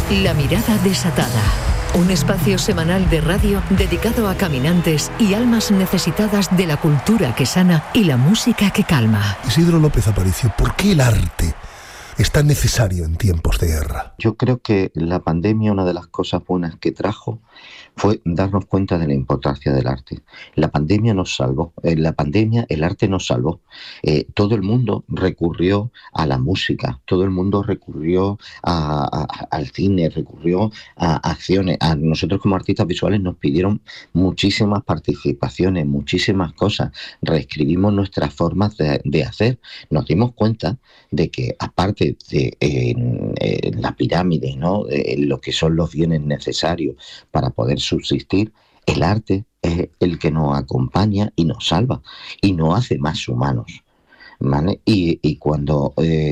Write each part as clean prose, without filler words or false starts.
La mirada desatada. Un espacio semanal de radio dedicado a caminantes y almas necesitadas de la cultura que sana y la música que calma. Isidro López Aparicio, ¿por qué el arte es tan necesario en tiempos de guerra? Yo creo que la pandemia, una de las cosas buenas que trajo fue darnos cuenta de la importancia del arte. La pandemia nos salvó, la pandemia el arte nos salvó. Todo el mundo recurrió a la música, todo el mundo recurrió al cine, recurrió a acciones. A nosotros como artistas visuales nos pidieron muchísimas participaciones, muchísimas cosas. Reescribimos nuestras formas de hacer. Nos dimos cuenta de que aparte de la pirámide, ¿no? Lo que son los bienes necesarios para poder subsistir, el arte es el que nos acompaña y nos salva y nos hace más humanos, ¿vale? Y cuando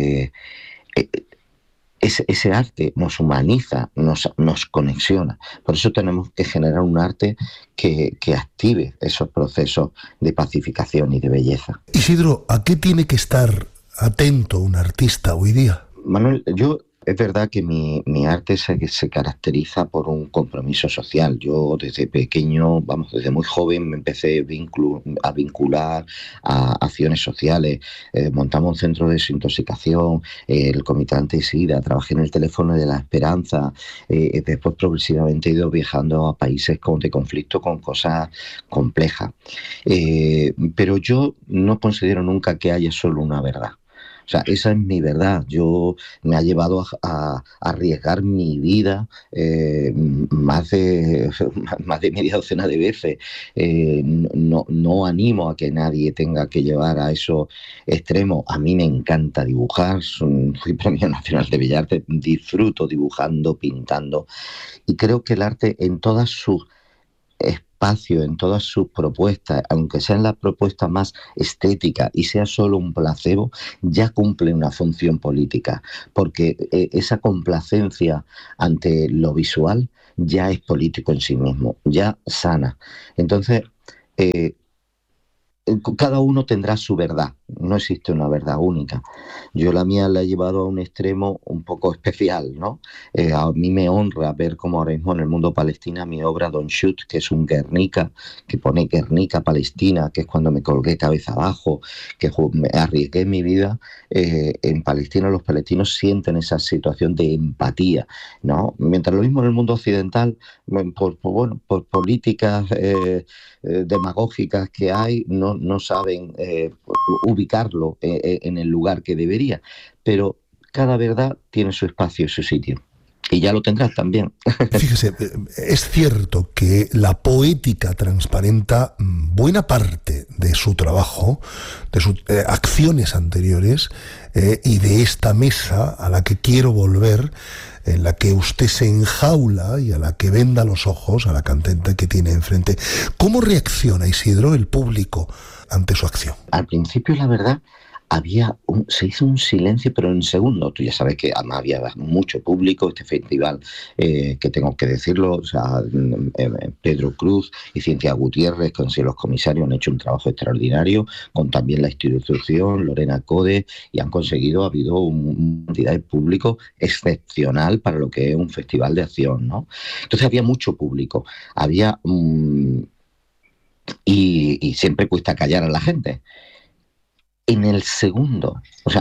ese arte nos humaniza, nos conexiona. Por eso tenemos que generar un arte que active esos procesos de pacificación y de belleza. Isidro, ¿a qué tiene que estar atento un artista hoy día? Manuel, es verdad que mi arte se caracteriza por un compromiso social. Yo desde pequeño, desde muy joven me empecé a vincular a acciones sociales. Montamos un centro de desintoxicación, el Comité Anti-Sida, trabajé en el Teléfono de la Esperanza. Después progresivamente he ido viajando a países de conflicto con cosas complejas. Pero yo no considero nunca que haya solo una verdad. O sea, esa es mi verdad. Yo me ha llevado a arriesgar mi vida más de media docena de veces. No animo a que nadie tenga que llevar a esos extremos. A mí me encanta dibujar. Soy Premio Nacional de Bellas Artes. Disfruto dibujando, pintando. Y creo que el arte en todas sus espacio, en todas sus propuestas, aunque sean las propuestas más estéticas y sea solo un placebo, ya cumple una función política, porque esa complacencia ante lo visual ya es político en sí mismo, ya sana. Entonces, cada uno tendrá su verdad, no existe una verdad única. Yo la mía la he llevado a un extremo un poco especial, ¿no? A mí me honra ver cómo ahora mismo en el mundo Palestina mi obra Don't Shoot, que es un Guernica, que pone Guernica Palestina, que es cuando me colgué cabeza abajo, que me arriesgué mi vida. En Palestina los palestinos sienten esa situación de empatía, ¿no? Mientras lo mismo en el mundo occidental, por políticas demagógicas que hay, no saben ubicarlo en el lugar que debería, pero cada verdad tiene su espacio y su sitio. Y ya lo tendrás también. Fíjese, es cierto que la poética transparenta buena parte de su trabajo, de sus acciones anteriores y de esta mesa a la que quiero volver, en la que usted se enjaula y a la que venda los ojos a la cantante que tiene enfrente. ¿Cómo reacciona, Isidro, el público ante su acción? Al principio, la verdad, se hizo un silencio, pero en segundo. Tú ya sabes que además había mucho público. Este festival, que tengo que decirlo, o sea, Pedro Cruz y Cintia Gutiérrez, con los comisarios, han hecho un trabajo extraordinario, con también la institución, Lorena Code, y ha habido una cantidad de público excepcional para lo que es un festival de acción, ¿no? Entonces había mucho público, y siempre cuesta callar a la gente. En el segundo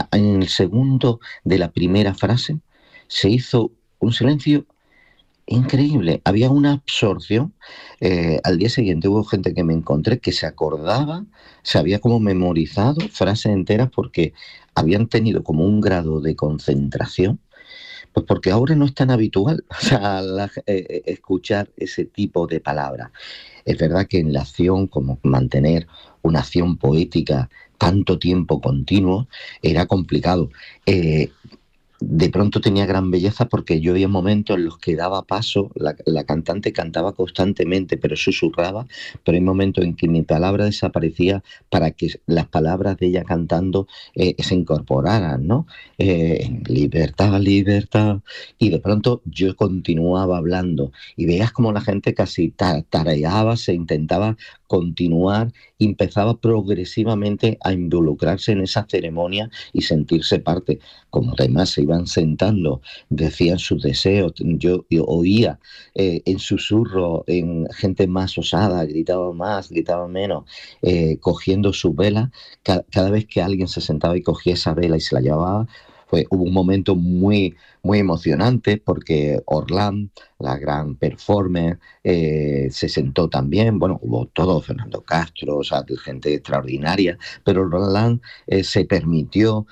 de la primera frase, se hizo un silencio increíble. Había una absorción. Al día siguiente hubo gente que me encontré que se acordaba, se había como memorizado frases enteras porque habían tenido como un grado de concentración. Pues porque ahora no es tan habitual, o sea, escuchar ese tipo de palabras. Es verdad que en la acción, como mantener una acción poética tanto tiempo continuo, era complicado. De pronto tenía gran belleza porque yo había momentos en los que daba paso, la cantante cantaba constantemente, pero susurraba, pero hay momentos en que mi palabra desaparecía para que las palabras de ella cantando se incorporaran, ¿no? Libertad, libertad. Y de pronto yo continuaba hablando y veías como la gente casi tareaba, se intentaba continuar y empezaba progresivamente a involucrarse en esa ceremonia y sentirse parte. Como además se iba iban sentando, decían sus deseos. Yo oía en susurro, en gente más osada, gritaba más, gritaba menos, cogiendo sus velas. Cada vez que alguien se sentaba y cogía esa vela y se la llevaba, hubo un momento muy, muy emocionante, porque Orlán, la gran performer, se sentó también. Bueno, hubo todo, Fernando Castro, o sea, gente extraordinaria, pero Orlán se permitió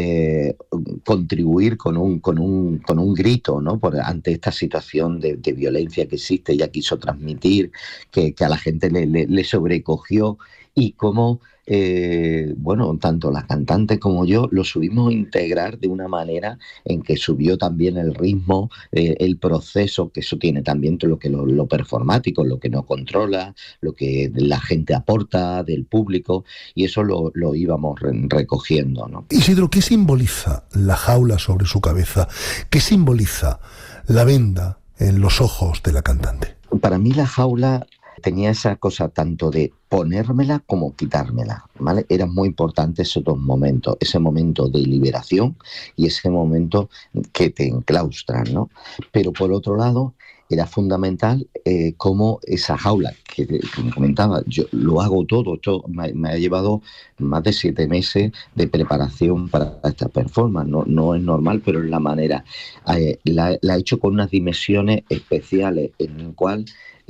contribuir con un grito, ¿no? Ante esta situación de violencia que existe. Ella quiso transmitir que a la gente le sobrecogió, y cómo bueno, tanto la cantante como yo lo subimos a integrar de una manera en que subió también el ritmo, el proceso, que eso tiene también todo lo performático, lo que no controla, lo que la gente aporta del público, y eso lo íbamos recogiendo, ¿no? Isidro, ¿qué simboliza la jaula sobre su cabeza? ¿Qué simboliza la venda en los ojos de la cantante? Para mí la jaula tenía esa cosa tanto de ponérmela como quitármela, ¿vale? Era muy importante esos dos momentos, ese momento de liberación y ese momento que te enclaustran, ¿no? Pero por otro lado, era fundamental cómo esa jaula, que me comentaba, yo lo hago todo, esto me ha llevado más de 7 meses de preparación para esta performance. No es normal, pero es la manera. La he hecho con unas dimensiones especiales, en el cual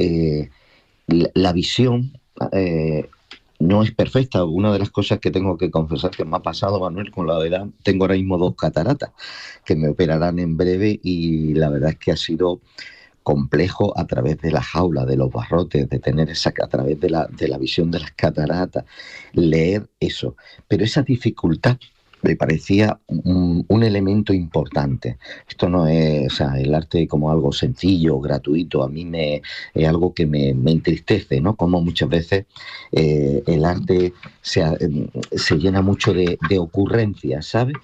la visión no es perfecta. Una de las cosas que tengo que confesar que me ha pasado, Manuel, con la edad, tengo ahora mismo 2 cataratas que me operarán en breve, y la verdad es que ha sido complejo a través de la jaula, de los barrotes, de tener a través de la visión de las cataratas, leer eso. Pero esa dificultad me parecía un elemento importante. Esto no es, o sea, el arte como algo sencillo, gratuito. A mí es algo que me entristece, ¿no? Como muchas veces el arte se llena mucho de ocurrencias, ¿sabes?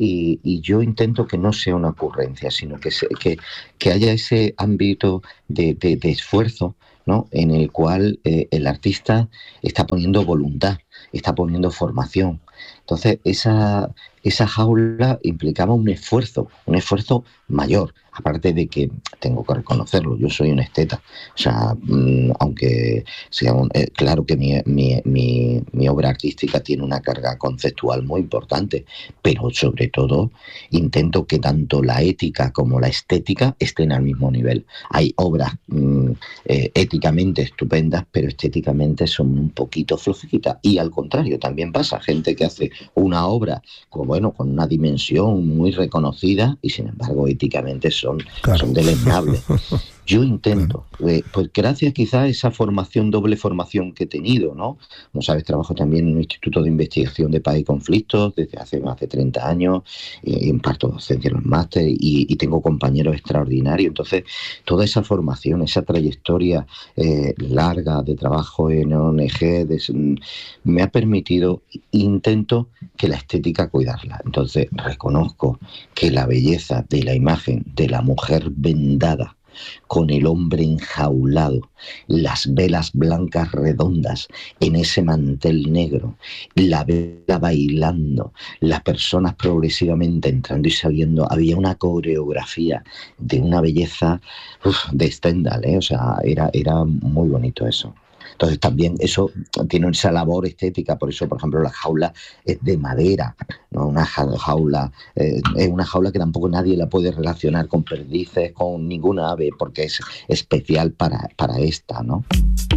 Y yo intento que no sea una ocurrencia, sino que haya ese ámbito de esfuerzo, ¿no? En el cual el artista está poniendo voluntad, está poniendo formación. Entonces, esa jaula implicaba un esfuerzo mayor, aparte de que tengo que reconocerlo, yo soy un esteta. O sea, aunque sea claro que mi obra artística tiene una carga conceptual muy importante, pero sobre todo intento que tanto la ética como la estética estén al mismo nivel. Hay obras éticamente estupendas, pero estéticamente son un poquito flojitas, y al contrario también pasa, gente que hace una obra con una dimensión muy reconocida y sin embargo éticamente son deleznables. Yo intento, pues gracias quizás a esa doble formación que he tenido, ¿no? Como sabes, trabajo también en un instituto de investigación de paz y conflictos desde hace más de 30 años, imparto docencia en los másteres y tengo compañeros extraordinarios. Entonces, toda esa formación, esa trayectoria larga de trabajo en ONG, me ha permitido, intento que la estética cuidarla. Entonces, reconozco que la belleza de la imagen de la mujer vendada, con el hombre enjaulado, las velas blancas redondas en ese mantel negro, la vela bailando, las personas progresivamente entrando y saliendo, había una coreografía de una belleza de Stendhal, o sea, era muy bonito eso. Entonces también eso tiene esa labor estética, por eso, por ejemplo, la jaula es de madera, ¿no? Una jaula es una jaula que tampoco nadie la puede relacionar con perdices, con ninguna ave, porque es especial para esta, ¿no?